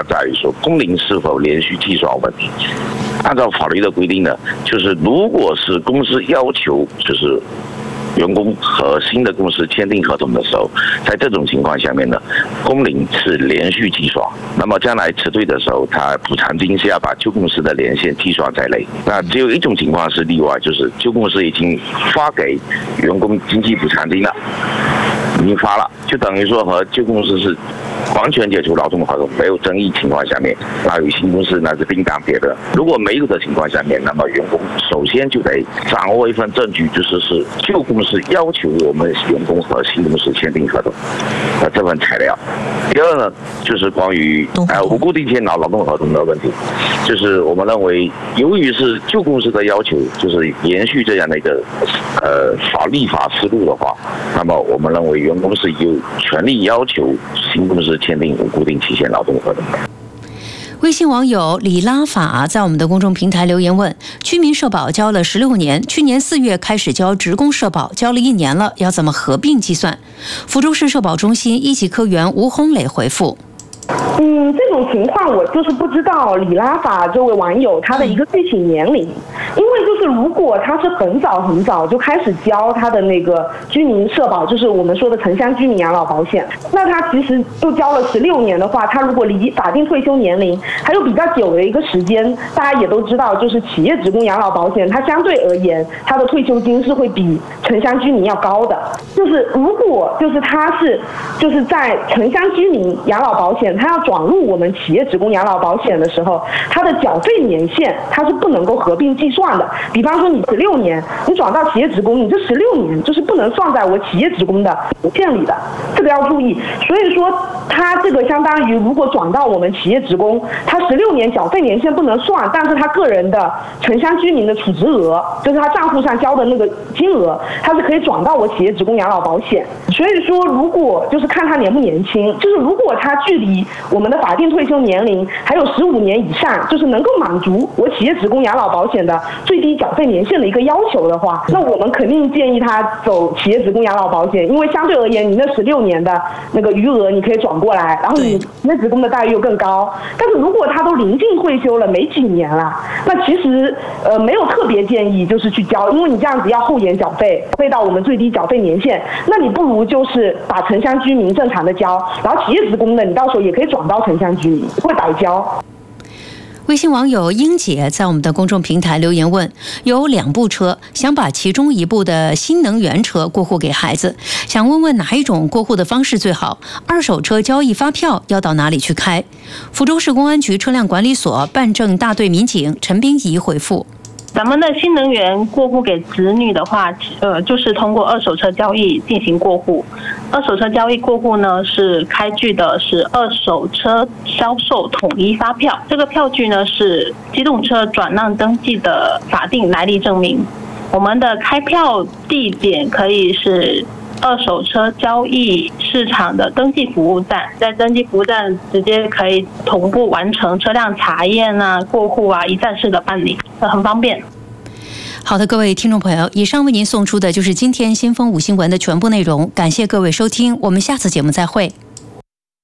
它在于说工龄是否连续计算问题。按照法律的规定呢，就是如果是公司要求就是员工和新的公司签订合同的时候，在这种情况下面呢，工龄是连续计算。那么将来辞退的时候，他补偿金是要把旧公司的年限计算在内。那只有一种情况是例外，就是旧公司已经发给员工经济补偿金了，已经发了，就等于说和旧公司是完全解除劳动合同，没有争议情况下面，那与新公司那是另当别论。如果没有的情况下面，那么员工首先就得掌握一份证据，就是旧公司要求我们员工和新公司签订合同的这份材料。第二呢，就是关于无固定签劳动合同的问题，就是我们认为，由于是旧公司的要求，就是延续这样的一个立法思路的话，那么我们认为员工是有权利要求新公司签订无固定期限劳动合同的。 微信网友李拉法在我们的公众平台留言问：居民社保交了16年，去年4月开始交职工社保，交了1年了，要怎么合并计算？福州市社保中心1级科员吴红磊回复。 这种情况我就是不知道李拉法这位网友他的一个具体年龄，因为就是如果他是很早就开始交他的那个居民社保，就是我们说的城乡居民养老保险，那他其实就交了16年的话，他如果离法定退休年龄还有比较久的一个时间，大家也都知道，就是企业职工养老保险它相对而言它的退休金是会比城乡居民要高的。就是如果就是他是就是在城乡居民养老保险他要转入我们企业职工养老保险的时候，它的缴费年限它是不能够合并计算的。比方说你16年你转到企业职工，你这16年就是不能算在我企业职工的年限里的，这个要注意。所以说它这个相当于如果转到我们企业职工，它16年缴费年限不能算，但是他个人的城乡居民的储值额，就是他账户上交的那个金额，它是可以转到我企业职工养老保险。所以说如果就是看他年不年轻，就是如果他距离我们的法定退休年龄还有15年以上，就是能够满足我企业职工养老保险的最低缴费年限的一个要求的话，那我们肯定建议他走企业职工养老保险，因为相对而言你那16年的那个余额你可以转过来，然后你企业职工的待遇又更高。但是如果他都临近退休了没几年了，那其实没有特别建议就是去交，因为你这样子要后延缴费，费到我们最低缴费年限，那你不如就是把城乡居民正常的交，然后企业职工的你到时候也可以转到城乡居民，不会白交。 微信网友英姐在我们的公众平台留言问：有2部车，想把其中一部的新能源车过户给孩子，想问问哪一种过户的方式最好？二手车交易发票要到哪里去开？福州市公安局车辆管理所办证大队民警陈冰怡回复： 咱们的新能源过户给子女的话，就是通过二手车交易进行过户。二手车交易过户呢，是开具的是二手车销售统一发票，这个票据呢是机动车转让登记的法定来历证明。我们的开票地点可以是二手车交易市场的登记服务站，在登记服务站直接可以同步完成车辆查验啊、过户啊，一站式的办理，很方便。 好的，各位听众朋友，以上为您送出的就是今天新风5新闻的全部内容，感谢各位收听，我们下次节目再会。